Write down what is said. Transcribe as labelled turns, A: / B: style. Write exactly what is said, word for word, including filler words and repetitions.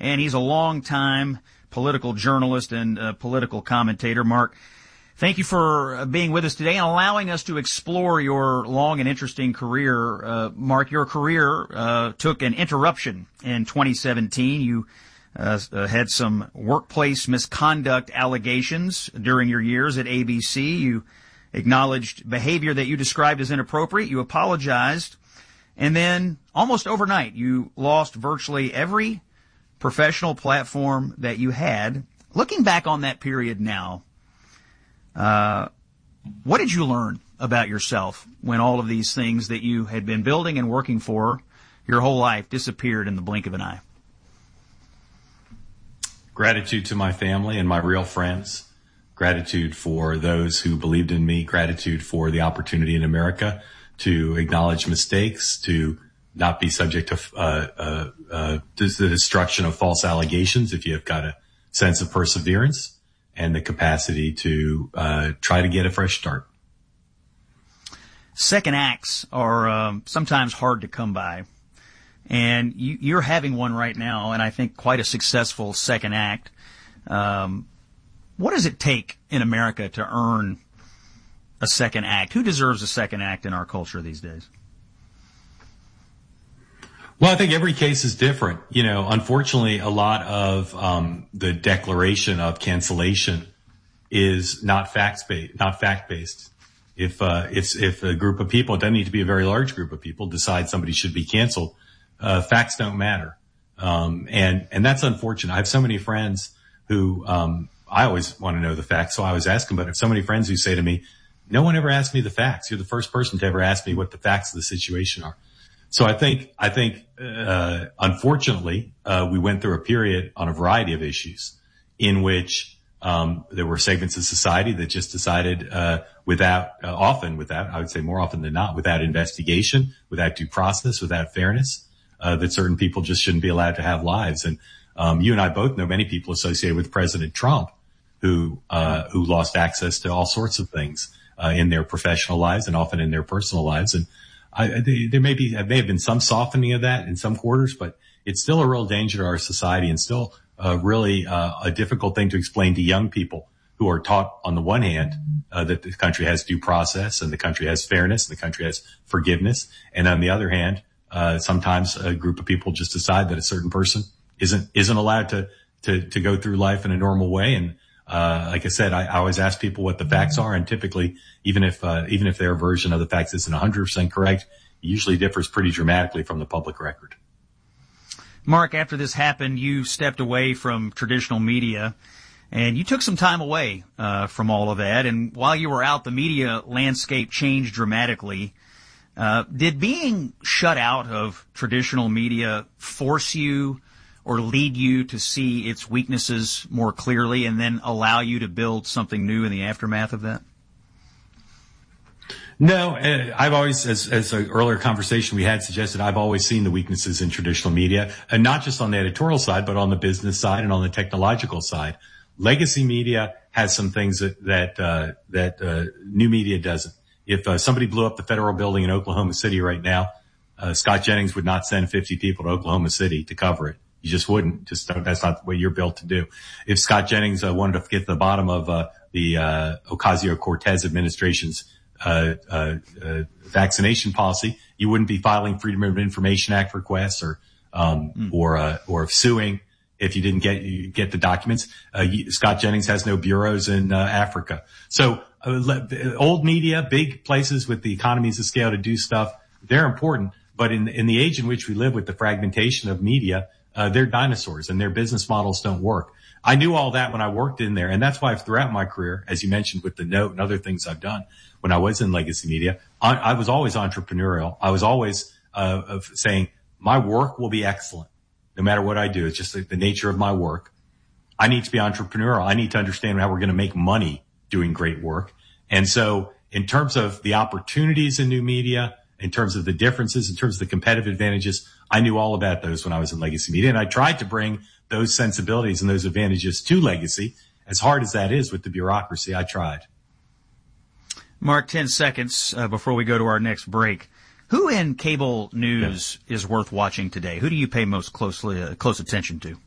A: and he's a longtime political journalist and uh, political commentator. Mark, thank you for uh, being with us today and allowing us to explore your long and interesting career. Uh, Mark, your career uh, took an interruption in twenty seventeen. You uh, had some workplace misconduct allegations during your years at A B C. You acknowledged behavior that you described as inappropriate. You apologized. And then almost overnight, you lost virtually every professional platform that you had. Looking back on that period now, uh, what did you learn about yourself when all of these things that you had been building and working for your whole life disappeared in the blink of an eye?
B: Gratitude to my family and my real friends. Gratitude for those who believed in me. Gratitude for the opportunity in America to acknowledge mistakes, to not be subject to uh, uh, uh, the destruction of false allegations if you've got a sense of perseverance and the capacity to uh, try to get a fresh start.
A: Second acts are um, sometimes hard to come by, and you, you're having one right now, and I think quite a successful second act. Um, what does it take in America to earn a second act? Who deserves a second act in our culture these days?
B: Well, I think every case is different. You know, unfortunately, a lot of um, the declaration of cancellation is not facts-based, not fact-based. If uh, it's if a group of people, it doesn't need to be a very large group of people, decide somebody should be canceled, uh, facts don't matter, um, and and that's unfortunate. I have so many friends who um, I always want to know the facts, so I always ask them. But I have so many friends who say to me, "No one ever asked me the facts. You're the first person to ever ask me what the facts of the situation are." So I think, I think, uh, unfortunately, uh, we went through a period on a variety of issues in which, um, there were segments of society that just decided, uh, without, uh, often without, I would say more often than not, without investigation, without due process, without fairness, uh, that certain people just shouldn't be allowed to have lives. And, um, you and I both know many people associated with President Trump who, uh, who lost access to all sorts of things, uh, in their professional lives and often in their personal lives. And, I, there may be, there may have been some softening of that in some quarters, but it's still a real danger to our society and still uh, really uh, a difficult thing to explain to young people who are taught on the one hand uh, that the country has due process and the country has fairness and the country has forgiveness. And on the other hand, uh, sometimes a group of people just decide that a certain person isn't, isn't allowed to, to, to go through life in a normal way. And Uh, like I said, I, I always ask people what the facts are, and typically, even if uh, even if their version of the facts isn't one hundred percent correct, it usually differs pretty dramatically from the public record.
A: Mark, after this happened, you stepped away from traditional media, and you took some time away uh, from all of that. And while you were out, the media landscape changed dramatically. Uh, did being shut out of traditional media force you or lead you to see its weaknesses more clearly and then allow you to build something new in the aftermath of that?
B: No, I've always, as, as an earlier conversation we had suggested, I've always seen the weaknesses in traditional media, and not just on the editorial side, but on the business side and on the technological side. Legacy media has some things that, that, uh, that, uh, new media doesn't. If uh, somebody blew up the federal building in Oklahoma City right now, uh, Scott Jennings would not send fifty people to Oklahoma City to cover it. You just wouldn't. Just don't, that's not what you're built to do. If Scott Jennings uh, wanted to get to the bottom of uh, the uh, Ocasio-Cortez administration's uh, uh, uh, vaccination policy, you wouldn't be filing Freedom of Information Act requests or um, mm. or uh, or suing if you didn't get you get the documents. Uh, you, Scott Jennings has no bureaus in uh, Africa. So uh, old media, big places with the economies of scale to do stuff, they're important. But in in the age in which we live, with the fragmentation of media, Uh, they're dinosaurs and their business models don't work. I knew all that when I worked in there. And that's why throughout my career, as you mentioned with the Note and other things I've done when I was in legacy media, I, I was always entrepreneurial. I was always, uh, of saying my work will be excellent no matter what I do. It's just the, the nature of my work. I need to be entrepreneurial. I need to understand how we're going to make money doing great work. And so in terms of the opportunities in new media, in terms of the differences, in terms of the competitive advantages, I knew all about those when I was in legacy media. And I tried to bring those sensibilities and those advantages to legacy. As hard as that is with the bureaucracy, I tried.
A: Mark, ten seconds uh, before we go to our next break. Who in cable news yeah. is worth watching today? Who do you pay most closely uh, close attention to?